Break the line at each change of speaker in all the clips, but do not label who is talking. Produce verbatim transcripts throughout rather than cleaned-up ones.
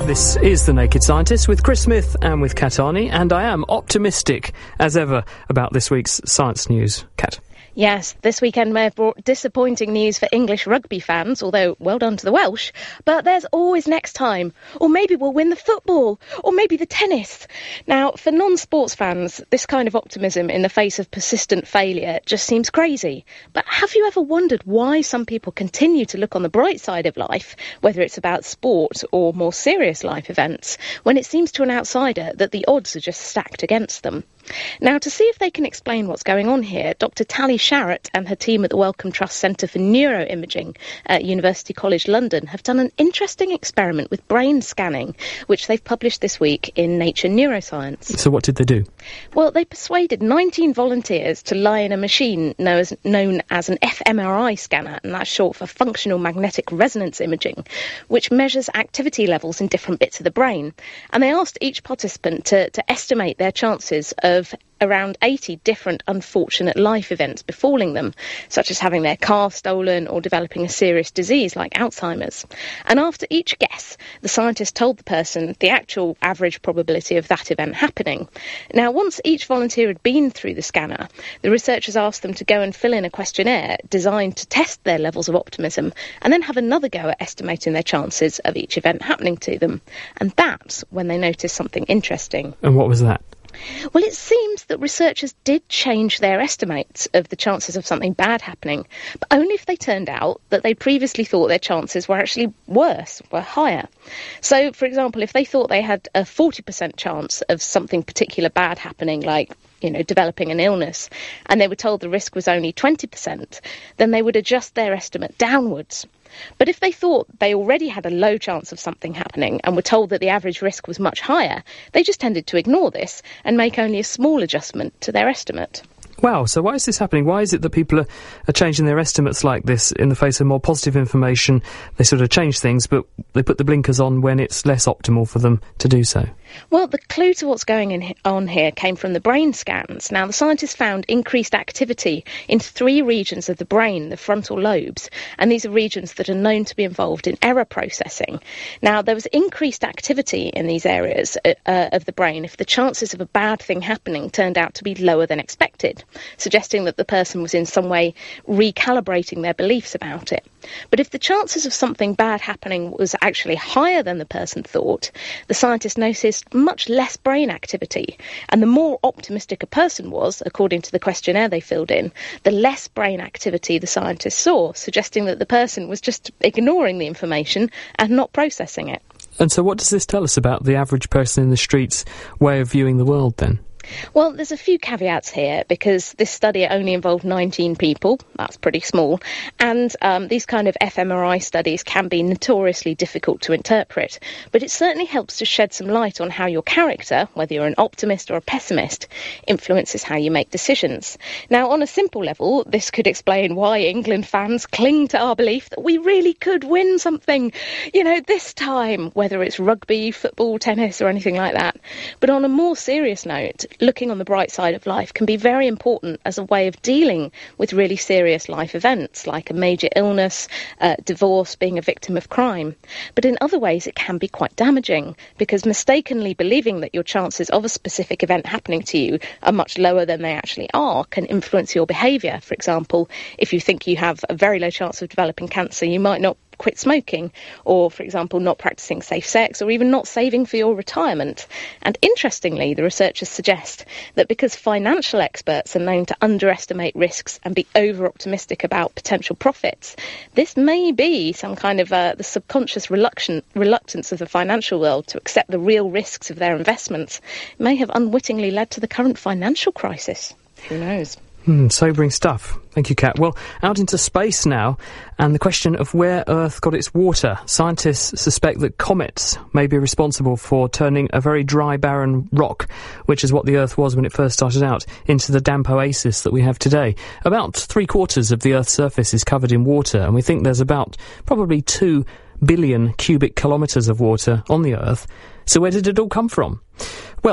This is The Naked Scientist with Chris Smith and with Kat Arney, and I am optimistic as ever about this week's science news. Kat?
Yes, this weekend may have brought disappointing news for English rugby fans, although well done to the Welsh. But there's always next time. Or maybe we'll win the football. Or maybe the tennis. Now, for non-sports fans, this kind of optimism in the face of persistent failure just seems crazy. But have you ever wondered why some people continue to look on the bright side of life, whether it's about sport or more serious life events, when it seems to an outsider that the odds are just stacked against them? Now, to see if they can explain what's going on here, Doctor Tally Sharrett and her team at the Wellcome Trust Centre for Neuroimaging at University College London have done an interesting experiment with brain scanning, which they've published this week in Nature Neuroscience.
So what did they do?
Well, they persuaded nineteen volunteers to lie in a machine known as, known as an f M R I scanner, and that's short for functional magnetic resonance imaging, which measures activity levels in different bits of the brain. And they asked each participant to, to estimate their chances of of around eighty different unfortunate life events befalling them, such as having their car stolen or developing a serious disease like Alzheimer's. And after each guess, the scientist told the person the actual average probability of that event happening. Now, once each volunteer had been through the scanner, the researchers asked them to go and fill in a questionnaire designed to test their levels of optimism, and then have another go at estimating their chances of each event happening to them. And that's when they noticed something interesting.
And what was that?
Well, it seems that researchers did change their estimates of the chances of something bad happening, but only if they turned out that they previously thought their chances were actually worse, were higher. So, for example, if they thought they had a forty percent chance of something particular bad happening, like, you know, developing an illness, and they were told the risk was only twenty percent, then they would adjust their estimate downwards. But if they thought they already had a low chance of something happening and were told that the average risk was much higher, they just tended to ignore this and make only a small adjustment to their estimate.
Wow, so why is this happening? Why is it that people are, are changing their estimates like this in the face of more positive information? They sort of change things, but they put the blinkers on when it's less optimal for them to do so.
Well, the clue to what's going in, on here came from the brain scans. Now, the scientists found increased activity in three regions of the brain, the frontal lobes, and these are regions that are known to be involved in error processing. Now, there was increased activity in these areas uh, uh, of the brain if the chances of a bad thing happening turned out to be lower than expected, suggesting that the person was in some way recalibrating their beliefs about it. But if the chances of something bad happening was actually higher than the person thought, the scientists noticed much less brain activity. And the more optimistic a person was, according to the questionnaire they filled in, the less brain activity the scientists saw, suggesting that the person was just ignoring the information and not processing it.
And so what does this tell us about the average person in the street's way of viewing the world then?
Well, there's a few caveats here, because this study only involved nineteen people. That's pretty small. And um, these kind of f M R I studies can be notoriously difficult to interpret. But it certainly helps to shed some light on how your character, whether you're an optimist or a pessimist, influences how you make decisions. Now, on a simple level, this could explain why England fans cling to our belief that we really could win something, you know, this time, whether it's rugby, football, tennis or anything like that. But on a more serious note, looking on the bright side of life can be very important as a way of dealing with really serious life events, like a major illness, uh, divorce, being a victim of crime. But in other ways, it can be quite damaging, because mistakenly believing that your chances of a specific event happening to you are much lower than they actually are can influence your behaviour. For example, if you think you have a very low chance of developing cancer, you might not quit smoking, or, for example, not practicing safe sex, or even not saving for your retirement. And interestingly, the researchers suggest that because financial experts are known to underestimate risks and be over-optimistic about potential profits, this may be some kind of uh, the subconscious reluctant, reluctance of the financial world to accept the real risks of their investments may have unwittingly led to the current financial crisis. Who knows?
Hmm, sobering stuff. Thank you, Kat. Well, out into space now, and the question of where Earth got its water. Scientists suspect that comets may be responsible for turning a very dry, barren rock, which is what the Earth was when it first started out, into the damp oasis that we have today. About three quarters of the Earth's surface is covered in water, and we think there's about probably two billion cubic kilometres of water on the Earth. So where did it all come from? Well,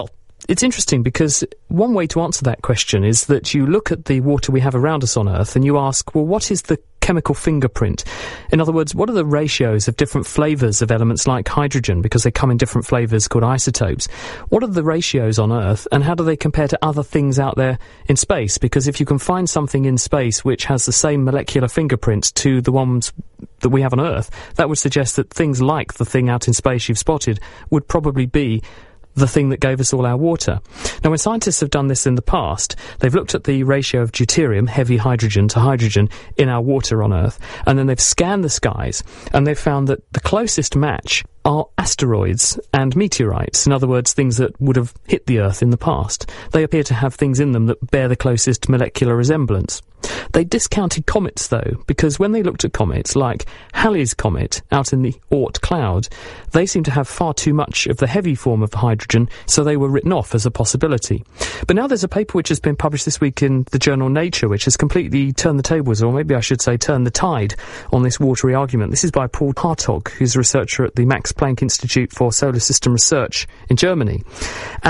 it's interesting because one way to answer that question is that you look at the water we have around us on Earth and you ask, well, what is the chemical fingerprint? In other words, what are the ratios of different flavours of elements like hydrogen, because they come in different flavours called isotopes? What are the ratios on Earth, and how do they compare to other things out there in space? Because if you can find something in space which has the same molecular fingerprint to the ones that we have on Earth, that would suggest that things like the thing out in space you've spotted would probably be the thing that gave us all our water. Now, when scientists have done this in the past, they've looked at the ratio of deuterium, heavy hydrogen, to hydrogen in our water on Earth, and then they've scanned the skies, and they've found that the closest match are asteroids and meteorites. In other words, things that would have hit the Earth in the past. They appear to have things in them that bear the closest molecular resemblance. They discounted comets, though, because when they looked at comets, like Halley's Comet out in the Oort cloud, they seem to have far too much of the heavy form of hydrogen, so they were written off as a possibility. But now there's a paper which has been published this week in the journal Nature, which has completely turned the tables, or maybe I should say turned the tide, on this watery argument. This is by Paul Hartog, who's a researcher at the Max Planck Institute for Solar System Research in Germany.